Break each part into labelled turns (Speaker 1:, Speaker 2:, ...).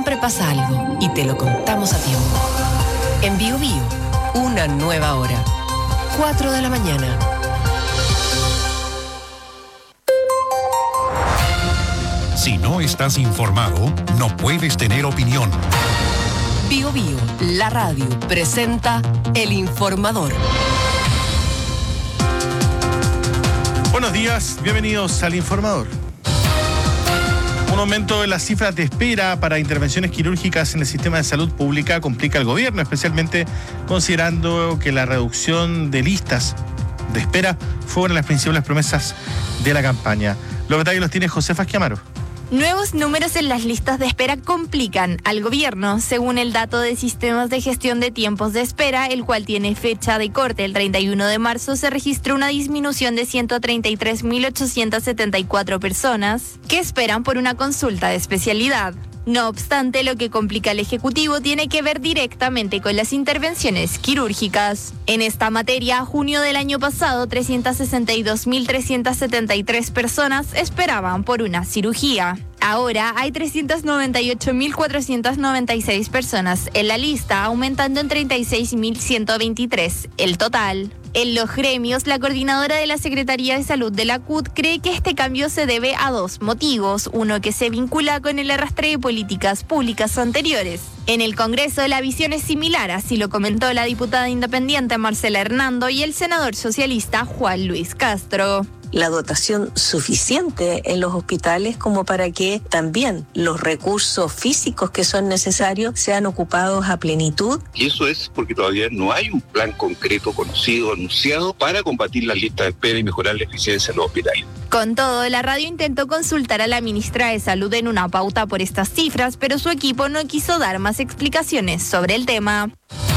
Speaker 1: siempre pasa algo y te lo contamos a tiempo. En Bio Bio, una nueva hora. 4 de la mañana.
Speaker 2: Si no estás informado, no puedes tener opinión.
Speaker 1: Bio Bio, la radio, presenta El Informador.
Speaker 3: Buenos días, bienvenidos al Informador. Un aumento de las cifras de espera para intervenciones quirúrgicas en el sistema de salud pública complica al gobierno, especialmente considerando que la reducción de listas de espera fue una de las principales promesas de la campaña. Los detalles los tiene Josefa Esquiamaro.
Speaker 4: Nuevos números en las listas de espera complican al gobierno, según el dato de Sistemas de Gestión de Tiempos de Espera, el cual tiene fecha de corte el 31 de marzo, se registró una disminución de 133.874 personas que esperan por una consulta de especialidad. No obstante, lo que complica al Ejecutivo tiene que ver directamente con las intervenciones quirúrgicas. En esta materia, a junio del año pasado, 362.373 personas esperaban por una cirugía. Ahora hay 398.496 personas en la lista, aumentando en 36.123 el total. En los gremios, la coordinadora de la Secretaría de Salud de la CUT cree que este cambio se debe a dos motivos. Uno que se vincula con el arrastre de políticas públicas anteriores. En el Congreso la visión es similar, así lo comentó la diputada independiente Marcela Hernando y el senador socialista Juan Luis Castro.
Speaker 5: La dotación suficiente en los hospitales como para que también los recursos físicos que son necesarios sean ocupados a plenitud.
Speaker 6: Y eso es porque todavía no hay un plan concreto, conocido, anunciado para combatir las listas de espera y mejorar la eficiencia en los hospitales.
Speaker 4: Con todo, la radio intentó consultar a la ministra de Salud en una pauta por estas cifras, pero su equipo no quiso dar más explicaciones sobre el tema.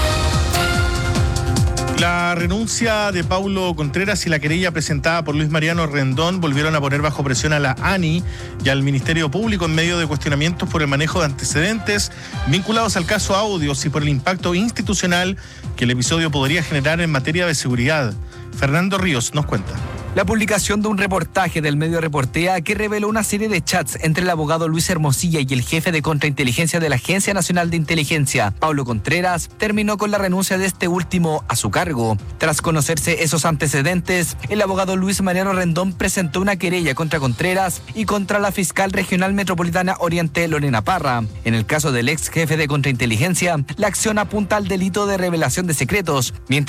Speaker 3: La renuncia de Paulo Contreras y la querella presentada por Luis Mariano Rendón volvieron a poner bajo presión a la ANI y al Ministerio Público en medio de cuestionamientos por el manejo de antecedentes vinculados al caso Audios y por el impacto institucional que el episodio podría generar en materia de seguridad. Fernando Ríos nos cuenta.
Speaker 7: La publicación de un reportaje del medio Reportea que reveló una serie de chats entre el abogado Luis Hermosilla y el jefe de contrainteligencia de la Agencia Nacional de Inteligencia, Paulo Contreras, terminó con la renuncia de este último a su cargo. Tras conocerse esos antecedentes, el abogado Luis Mariano Rendón presentó una querella contra Contreras y contra la fiscal regional metropolitana Oriente, Lorena Parra. En el caso del ex jefe de contrainteligencia, la acción apunta al delito de revelación de secretos, mientras